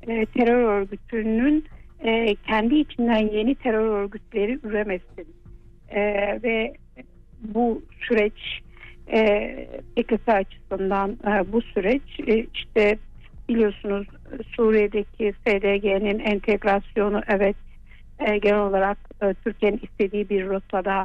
terör örgütünün kendi içinden yeni terör örgütleri üremesin. Ve bu süreç PKK açısından bu süreç işte biliyorsunuz Suriye'deki SDG'nin entegrasyonu genel olarak Türkiye'nin istediği bir rotada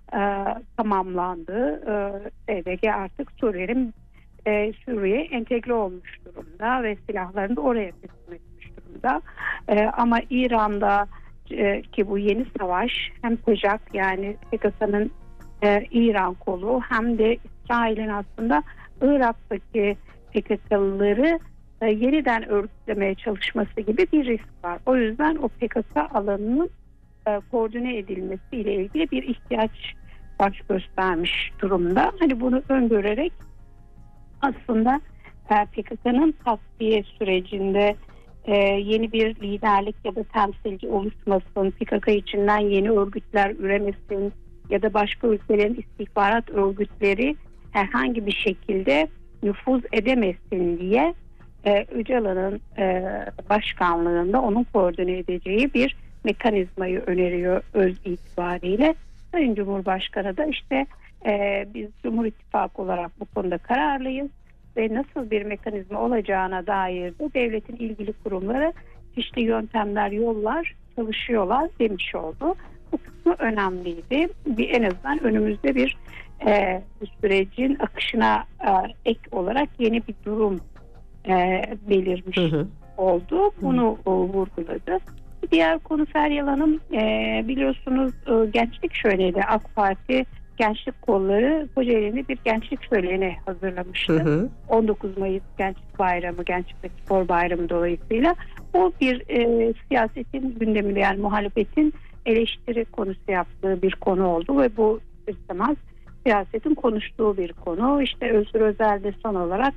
tamamlandı. SDG artık Suriye'ye entegre olmuş durumda ve silahlarını da oraya teslim etmiş durumda. Ama İran'da ki bu yeni savaş hem PEJAK yani PKK'nın İran kolu hem de İsrail'in aslında Irak'taki PKK'lıları yeniden örgütlemeye çalışması gibi bir risk var. O yüzden o PKK alanının koordine edilmesiyle ilgili bir ihtiyaç baş göstermiş durumda. Hani bunu öngörerek aslında PKK'nın tasfiye sürecinde yeni bir liderlik ya da temsilci oluşmasın, PKK içinden yeni örgütler üremesin ya da başka ülkelerin istihbarat örgütleri herhangi bir şekilde nüfuz edemesin diye Öcalan'ın başkanlığında onun koordine edeceği bir mekanizmayı öneriyor öz itibariyle. Sayın Cumhurbaşkanı da işte biz Cumhur İttifakı olarak bu konuda kararlıyız ve nasıl bir mekanizma olacağına dair de devletin ilgili kurumları çeşitli yöntemler, yollar çalışıyorlar demiş oldu. Bu kısmı önemliydi. En azından önümüzde bir sürecin akışına ek olarak yeni bir durum belirmiş oldu. Bunu vurguladı. Diğer konu Feryal Hanım, biliyorsunuz gençlik şöleni AK Parti gençlik kolları Kocaeli'nde bir gençlik şöleni hazırlamıştı. 19 Mayıs Gençlik Bayramı, Gençlik ve Spor Bayramı dolayısıyla o bir siyasetin gündeminde yani muhalefetin eleştiri konusu yaptığı bir konu oldu ve bu istemez siyasetin konuştuğu bir konu. İşte Özgür Özel de son olarak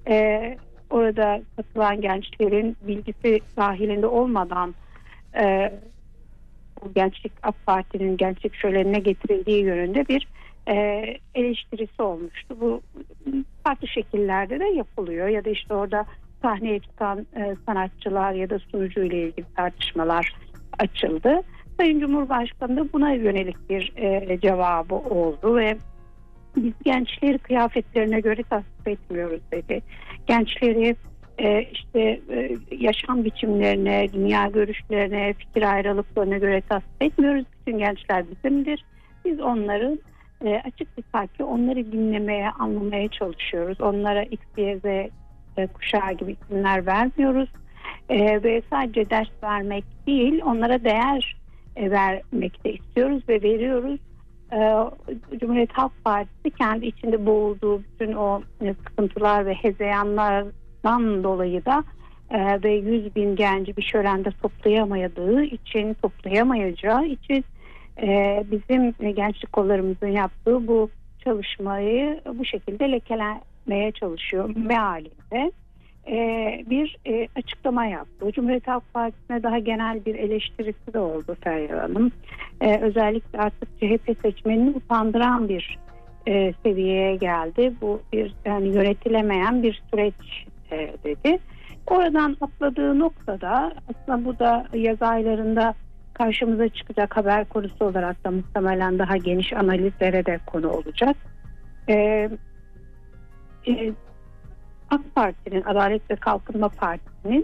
orada katılan gençlerin bilgisi dahilinde olmadan bu gençlik AK Parti'nin gençlik şölenine getirildiği yönünde bir eleştirisi olmuştu. Bu farklı şekillerde de yapılıyor ya da işte orada sahneye çıkan sanatçılar ya da sunucu ile ilgili tartışmalar açıldı. Sayın Cumhurbaşkanı da buna yönelik bir cevabı oldu ve biz gençleri kıyafetlerine göre tasvip etmiyoruz dedi. Gençleri yaşam biçimlerine, dünya görüşlerine, fikir ayrılıklarına göre tasvip etmiyoruz. Bütün gençler bizimdir. Biz onların açık bir farklı onları dinlemeye, anlamaya çalışıyoruz. Onlara X, Y, Z kuşağı gibi isimler vermiyoruz. Ve sadece ders vermek değil, onlara değer vermek de istiyoruz ve veriyoruz. Cumhuriyet Halk Partisi kendi içinde boğulduğu bütün o sıkıntılar ve hezeyanlardan dolayı da ve 100.000 genci bir şölende toplayamayacağı için bizim gençlik kollarımızın yaptığı bu çalışmayı bu şekilde lekelemeye çalışıyor mealinde bir açıklama yaptı. Cumhuriyet Halk Partisi'ne daha genel bir eleştirisi de oldu Feryal Hanım. Özellikle artık CHP seçmenini utandıran bir seviyeye geldi. Bu bir yönetilemeyen bir süreç dedi. Oradan atladığı noktada aslında bu da yaz aylarında karşımıza çıkacak haber konusu olarak da muhtemelen daha geniş analizlere de konu olacak. AK Parti'nin, Adalet ve Kalkınma Partisi'nin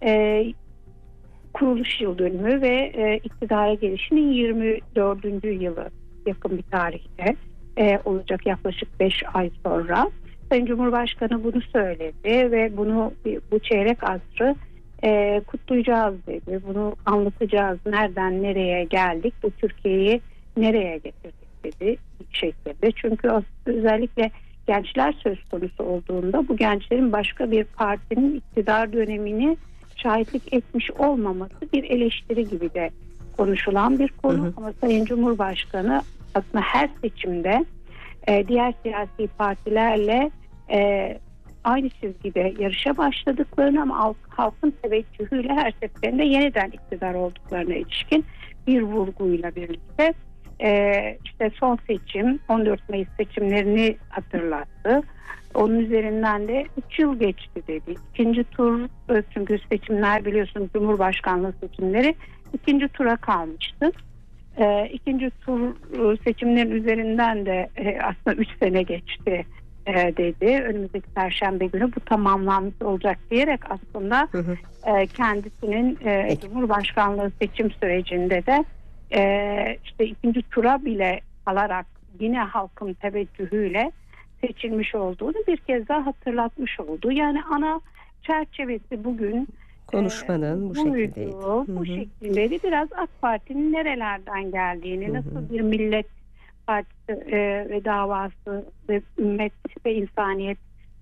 kuruluş yıl dönümü ve iktidara gelişinin 24. yılı yakın bir tarihte olacak, yaklaşık 5 ay sonra. Sayın Cumhurbaşkanı bunu söyledi ve bunu bu çeyrek asrı kutlayacağız dedi. Bunu anlatacağız. Nereden nereye geldik? Bu Türkiye'yi nereye getirdik dedi şeklinde. Çünkü özellikle gençler söz konusu olduğunda bu gençlerin başka bir partinin iktidar dönemini şahitlik etmiş olmaması bir eleştiri gibi de konuşulan bir konu. Ama Sayın Cumhurbaşkanı aslında her seçimde diğer siyasi partilerle aynı çizgide yarışa başladıklarını ama halkın teveccühüyle her seferinde yeniden iktidar olduklarına ilişkin bir vurguyla birlikte işte son seçim 14 Mayıs seçimlerini hatırlattı. Onun üzerinden de 3 yıl geçti dedi. İkinci tur, çünkü seçimler biliyorsunuz, Cumhurbaşkanlığı seçimleri ikinci tura kalmıştı. İkinci tur seçimlerin üzerinden de aslında 3 sene geçti dedi. Önümüzdeki Perşembe günü bu tamamlanmış olacak diyerek aslında kendisinin Cumhurbaşkanlığı seçim sürecinde de işte ikinci tura bile alarak yine halkın teveccühüyle seçilmiş olduğunu bir kez daha hatırlatmış oldu. Yani ana çerçevesi bugün Konuşmanın bu şekildeydi. Bu şekildeydi. Biraz AK Parti'nin nerelerden geldiğini, nasıl bir millet partisi ve davası ve ümmet ve insaniyet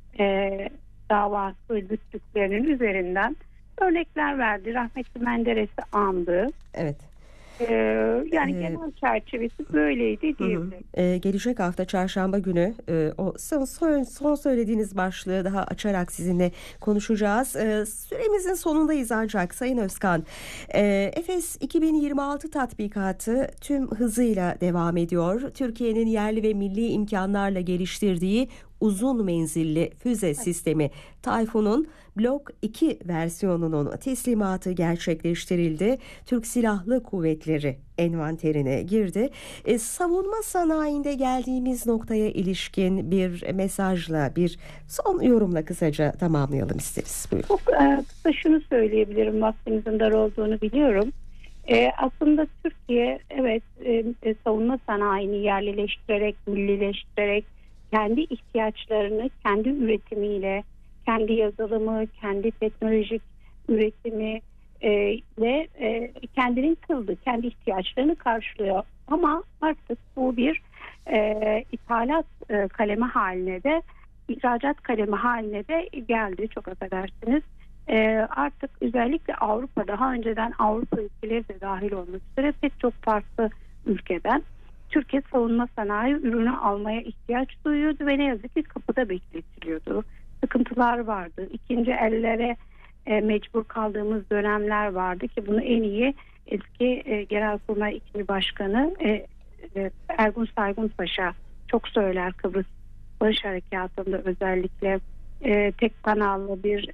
davası güttüklerinin üzerinden örnekler verdi. Rahmetli Menderes'i andı. Evet. Yani genel çerçevesi böyleydi diyebilirim. Gelecek hafta çarşamba günü o son söylediğiniz başlığı daha açarak sizinle konuşacağız. Süremizin sonundayız ancak Sayın Özkan. Efes 2026 tatbikatı tüm hızıyla devam ediyor. Türkiye'nin yerli ve milli imkanlarla geliştirdiği uzun menzilli füze sistemi Tayfun'un Blok 2 versiyonunun teslimatı gerçekleştirildi. Türk Silahlı Kuvvetleri envanterine girdi. Savunma sanayinde geldiğimiz noktaya ilişkin bir mesajla, bir son yorumla kısaca tamamlayalım isteriz. Buyurun. Çok kısa şunu söyleyebilirim, vaktimizin dar olduğunu biliyorum. Aslında Türkiye savunma sanayini yerlileştirerek, millileştirerek kendi ihtiyaçlarını kendi üretimiyle, kendi yazılımı, kendi teknolojik üretimi ile kendinin kıldı, kendi ihtiyaçlarını karşılıyor. Ama artık bu bir ithalat kalemi haline de, ihracat kalemi haline de geldi, çok affedersiniz. Artık özellikle Avrupa, daha önceden Avrupa ülkeleri de dahil olmak üzere pek çok farklı ülkeden Türkiye savunma sanayi ürünü almaya ihtiyaç duyuyordu ve ne yazık ki kapıda bekletiliyordu. Sıkıntılar vardı. İkinci ellere mecbur kaldığımız dönemler vardı ki bunu en iyi eski Genelkurmay İkinci Başkanı Ergun Saygun Paşa çok söyler. Kıbrıs Barış Harekatı'nda özellikle tek kanallı bir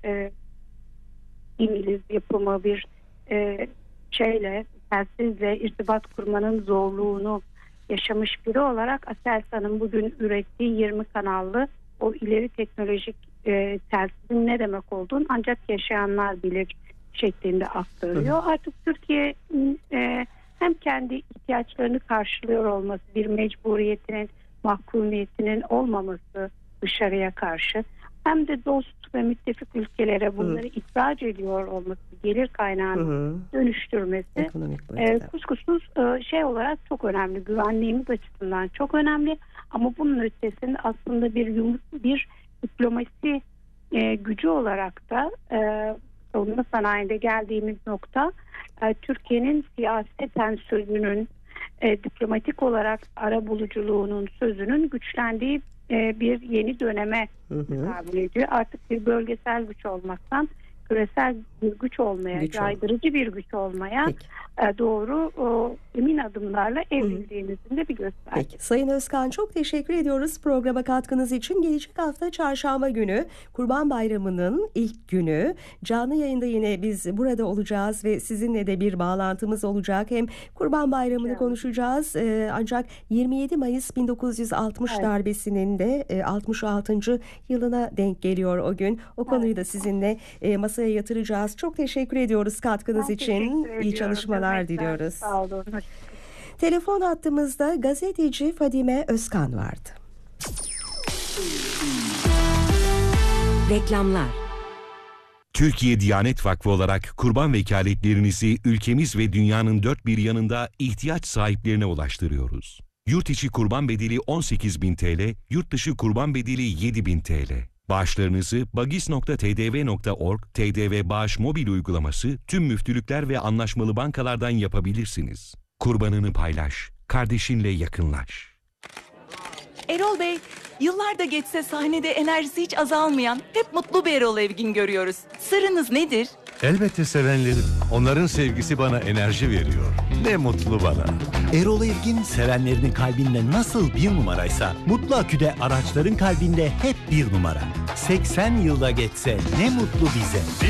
İngiliz yapımı bir telsizle irtibat kurmanın zorluğunu yaşamış biri olarak Aselsan'ın bugün ürettiği 20 kanallı o ileri teknolojik telsizin ne demek olduğunu ancak yaşayanlar bilir şeklinde aktarıyor. Artık Türkiye hem kendi ihtiyaçlarını karşılıyor olması, bir mecburiyetinin, mahkumiyetinin olmaması dışarıya karşı, hem de dost ve müttefik ülkelere bunları ihraç ediyor olması, gelir kaynağını dönüştürmesi kuşkusuz olarak çok önemli. Güvenliğimiz açısından çok önemli. Ama bunun ötesinde aslında bir diplomasi gücü olarak da savunma sanayinde geldiğimiz nokta Türkiye'nin siyaseten sözünün, diplomatik olarak arabuluculuğunun sözünün güçlendiği bir yeni döneme tabir ediyor. Artık bir bölgesel güç olmaktan küresel bir güç olmaya, caydırıcı bir güç olmaya doğru emin adımlarla evrildiğimizin de bir göstergesi. Peki. Sayın Özkan, çok teşekkür ediyoruz programa katkınız için. Gelecek hafta çarşamba günü Kurban Bayramı'nın ilk günü canlı yayında yine biz burada olacağız ve sizinle de bir bağlantımız olacak. Hem Kurban Bayramı'nı konuşacağız ancak 27 Mayıs 1960 darbesinin de 66. yılına denk geliyor o gün. O konuyu da sizinle masaya yatıracağız. Çok teşekkür ediyoruz katkınız için. İyi çalışmalar diliyoruz. Sağ olun. Telefon hattımızda gazeteci Fadime Özkan vardı. Reklamlar. Türkiye Diyanet Vakfı olarak kurban vekaletlerinizi ülkemiz ve dünyanın dört bir yanında ihtiyaç sahiplerine ulaştırıyoruz. Yurt içi kurban bedeli 18.000 TL, yurt dışı kurban bedeli 7.000 TL. Bağışlarınızı bagis.tdv.org, TDV Bağış mobil uygulaması, tüm müftülükler ve anlaşmalı bankalardan yapabilirsiniz. Kurbanını paylaş, kardeşinle yakınlaş. Erol Bey, yıllar da geçse sahnede enerjisi hiç azalmayan, hep mutlu bir Erol Evgin görüyoruz. Sırrınız nedir? Elbette sevenlerim. Onların sevgisi bana enerji veriyor. Ne mutlu bana. Erol Evgin sevenlerinin kalbinde nasıl bir numaraysa Mutlu Akü'de araçların kalbinde hep bir numara. 80 yılda geçse ne mutlu bize.